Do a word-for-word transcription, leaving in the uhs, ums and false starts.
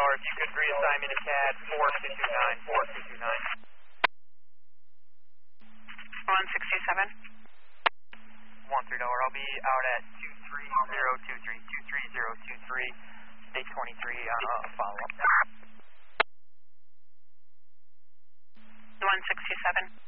Tower, if you could reassign me to C A D four two two nine, four two two nine. one sixty-seven. one three Tower, I'll be out at two three zero two three, two three zero two three, state twenty-three on a follow-up. one sixty-seven.